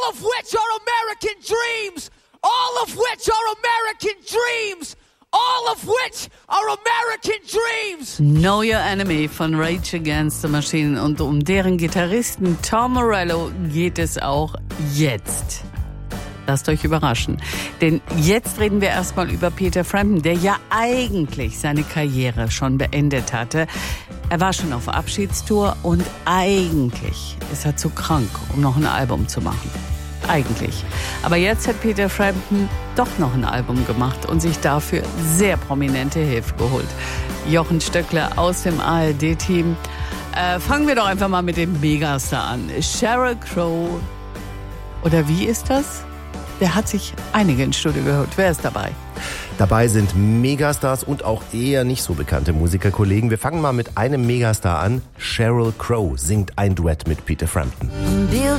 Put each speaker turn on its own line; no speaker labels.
all of which are American dreams, all of which are American dreams, all of which are American dreams.
Know Your Enemy von Rage Against the Machine und um deren Gitarristen Tom Morello geht es auch jetzt. Lasst euch überraschen. Denn jetzt reden wir erstmal über Peter Frampton, der ja eigentlich seine Karriere schon beendet hatte. Er war schon auf Abschiedstour und eigentlich ist er zu krank, um noch ein Album zu machen. Eigentlich. Aber jetzt hat Peter Frampton doch noch ein Album gemacht und sich dafür sehr prominente Hilfe geholt. Jochen Stöckler aus dem ARD-Team. Fangen wir doch einfach mal mit dem Megastar an. Sheryl Crow. Oder wie ist das? Der hat sich einige ins Studio geholt. Wer ist dabei?
Dabei sind Megastars und auch eher nicht so bekannte Musikerkollegen. Wir fangen mal mit einem Megastar an. Sheryl Crow singt ein Duett mit Peter Frampton.
Build